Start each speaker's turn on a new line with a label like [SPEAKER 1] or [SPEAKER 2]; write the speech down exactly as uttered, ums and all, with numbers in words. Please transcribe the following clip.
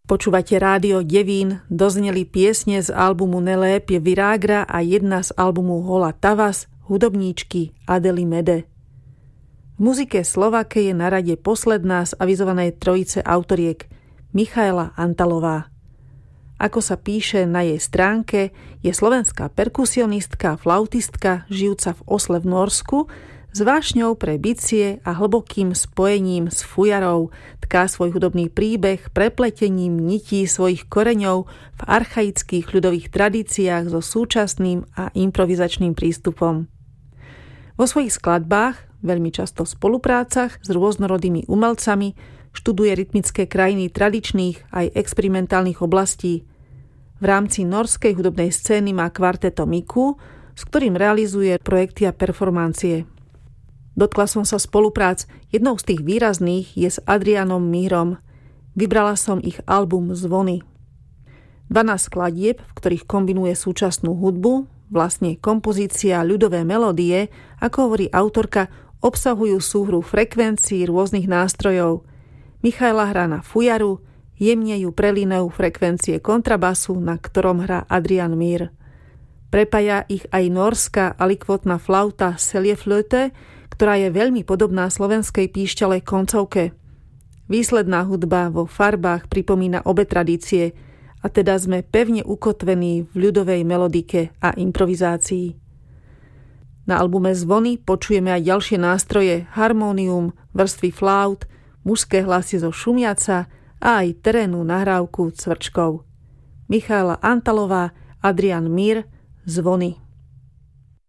[SPEAKER 1] Počúvate rádio Devín, dozneli piesne z albumu Nelépie Virágra a jedna z albumu Hola Tavas, hudobníčky Adely Mede. V muzike Slovake je na rade posledná z avizovanej trojice autoriek, Michaela Antalová. Ako sa píše na jej stránke, je slovenská perkusionistka a flautistka, žijúca v Osle v Norsku, s vášňou pre bicie a hlbokým spojením s fujarou tká svoj hudobný príbeh prepletením nití svojich koreňov v archaických ľudových tradíciách so súčasným a improvizačným prístupom. Vo svojich skladbách, veľmi často v spoluprácach s rôznorodými umelcami, študuje rytmické krajiny tradičných aj experimentálnych oblastí. V rámci norskej hudobnej scény má kvarteto Miku, s ktorým realizuje projekty a performancie. Dotkla som sa spoluprác, jednou z tých výrazných je s Adrianom Mírom. Vybrala som ich album Zvony. dvanásť skladieb, v ktorých kombinuje súčasnú hudbu, vlastne kompozícia ľudové melódie, ako hovorí autorka, obsahujú súhru frekvencií rôznych nástrojov. Michaela hrá na fujaru, jemne ju prelínajú frekvencie kontrabasu, na ktorom hrá Adrian Mír. Prepája ich aj norská alikvotná flauta Seljeflöte, ktorá je veľmi podobná slovenskej píšťalej koncovke. Výsledná hudba vo farbách pripomína obe tradície, a teda sme pevne ukotvení v ľudovej melodike a improvizácii. Na albume Zvony počujeme aj ďalšie nástroje, harmónium, vrstvy flaut, mužské hlasy zo šumiaca a aj terénnu nahrávku cvrčkov. Michaela Antalová, Adrian Mír, Zvony.